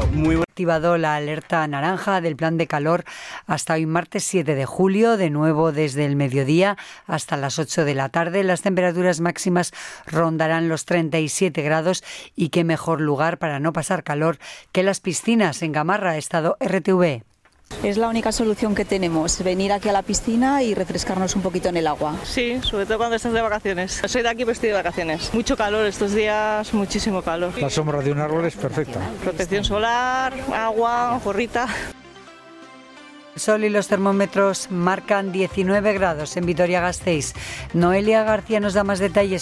muy activado la alerta naranja del plan de calor hasta hoy martes 7 de julio, de nuevo desde el mediodía hasta las 8 de la tarde. Las temperaturas máximas rondarán los 37 grados y qué mejor lugar para no pasar calor que las piscinas. En Gamarra, Estado RTV. Es la única solución que tenemos, venir aquí a la piscina y refrescarnos un poquito en el agua. Sí, sobre todo cuando estás de vacaciones. Soy de aquí, pero estoy de vacaciones. Mucho calor estos días, muchísimo calor. La sombra de un árbol es perfecta. Protección solar, agua, gorrita. El sol y los termómetros marcan 19 grados en Vitoria-Gasteiz. Noelia García nos da más detalles.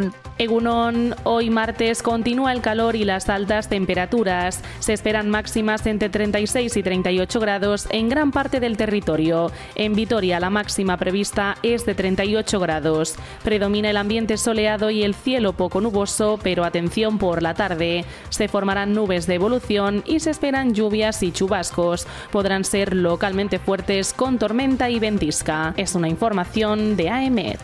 Egunon, hoy martes continúa el calor y las altas temperaturas. Se esperan máximas entre 36 y 38 grados en gran parte del territorio. En Vitoria la máxima prevista es de 38 grados. Predomina el ambiente soleado y el cielo poco nuboso, pero atención por la tarde. Se formarán nubes de evolución y se esperan lluvias y chubascos. Podrán ser localmente fuertes con tormenta y ventisca. Es una información de AEMET.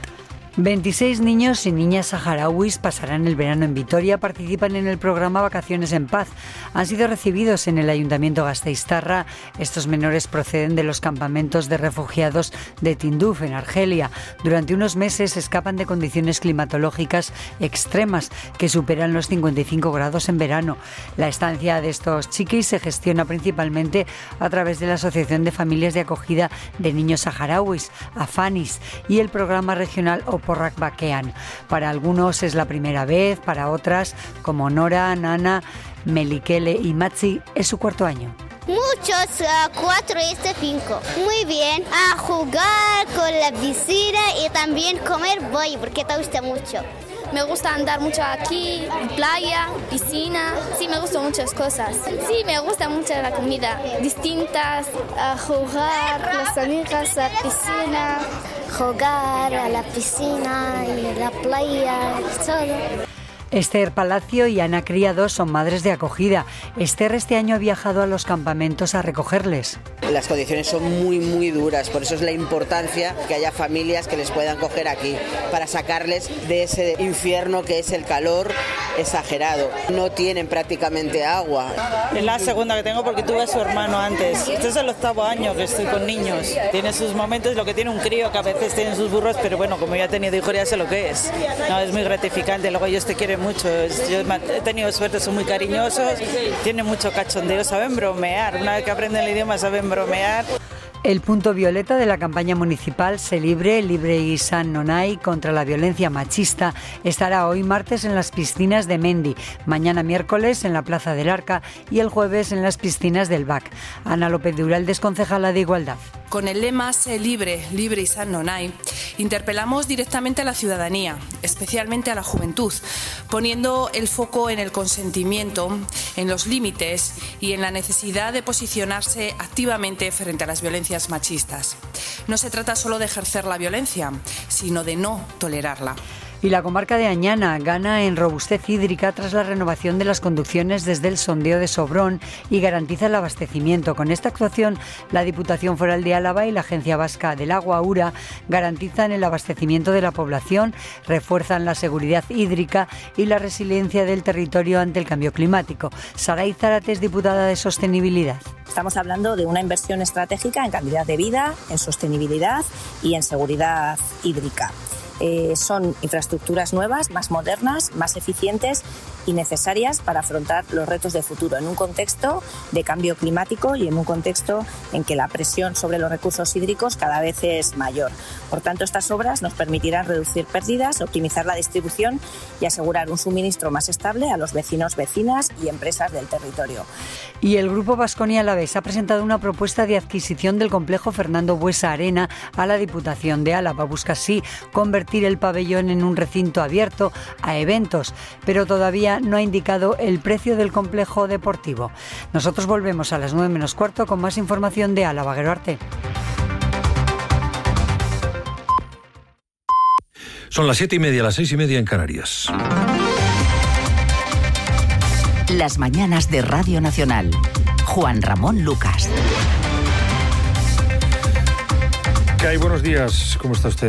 26 niños y niñas saharauis pasarán el verano en Vitoria, participan en el programa Vacaciones en Paz. Han sido recibidos en el Ayuntamiento gasteiztarra. Estos menores proceden de los campamentos de refugiados de Tinduf, en Argelia. Durante unos meses escapan de condiciones climatológicas extremas que superan los 55 grados en verano. La estancia de estos chiquis se gestiona principalmente a través de la Asociación de Familias de Acogida de Niños Saharauis, AFANIS, y el programa regional Porrak Bakean. Para algunos es la primera vez, para otras, como Nora, Nana, Melikele y Matzi, es su cuarto año. Muchos, 4 y 5. Muy bien. A jugar con la piscina y también comer bollo, porque te gusta mucho. Me gusta andar mucho aquí, en playa, piscina. Sí, me gustan muchas cosas. Sí, me gusta mucho la comida. Distintas, a jugar con las amigas a la piscina. Jugar a la piscina y la playa y todo. Esther Palacio y Ana Criado son madres de acogida. Esther este año ha viajado a los campamentos a recogerles. Las condiciones son muy duras, por eso es la importancia que haya familias que les puedan coger aquí, para sacarles de ese infierno que es el calor exagerado. No tienen prácticamente agua. Es la segunda que tengo porque tuve a su hermano antes. Este es el 8º año que estoy con niños. Tiene sus momentos, lo que tiene un crío, que a veces tiene sus burros, pero bueno, como ya he tenido hijos ya sé lo que es. No, es muy gratificante, luego ellos te quieren mucho. Yo he tenido suerte, son muy cariñosos, tienen mucho cachondeo, saben bromear. Una vez que aprenden el idioma saben bromear. El punto violeta de la campaña municipal Se Libre y San Nonai contra la violencia machista estará hoy martes en las piscinas de Mendi, mañana miércoles en la Plaza del Arca y el jueves en las piscinas del BAC. Ana López de Uraldes, concejala de Igualdad. Con el lema Se Libre y San Nonai, interpelamos directamente a la ciudadanía, especialmente a la juventud, poniendo el foco en el consentimiento, en los límites y en la necesidad de posicionarse activamente frente a las violencias machistas. No se trata solo de ejercer la violencia, sino de no tolerarla. Y la comarca de Añana gana en robustez hídrica tras la renovación de las conducciones desde el sondeo de Sobrón y garantiza el abastecimiento. Con esta actuación, la Diputación Foral de Álava y la Agencia Vasca del Agua, URA, garantizan el abastecimiento de la población, refuerzan la seguridad hídrica y la resiliencia del territorio ante el cambio climático. Saray Zárate es diputada de Sostenibilidad. Estamos hablando de una inversión estratégica en calidad de vida, en sostenibilidad y en seguridad hídrica. Son infraestructuras nuevas, más modernas, más eficientes y necesarias para afrontar los retos de futuro en un contexto de cambio climático y en un contexto en que la presión sobre los recursos hídricos cada vez es mayor. Por tanto, estas obras nos permitirán reducir pérdidas, optimizar la distribución y asegurar un suministro más estable a los vecinos, vecinas y empresas del territorio. Y el Grupo Baskonia Alavés ha presentado una propuesta de adquisición del complejo Fernando Buesa Arena a la Diputación de Álava. Busca así convertir el pabellón en un recinto abierto a eventos, pero todavía no ha indicado el precio del complejo deportivo. Nosotros volvemos a las 9 menos cuarto con más información de Álava. Geroarte. Son las 7:30, las 6:30 en Canarias. Las mañanas de Radio Nacional. Juan Ramón Lucas. ¿Qué hay? Buenos días. ¿Cómo está usted?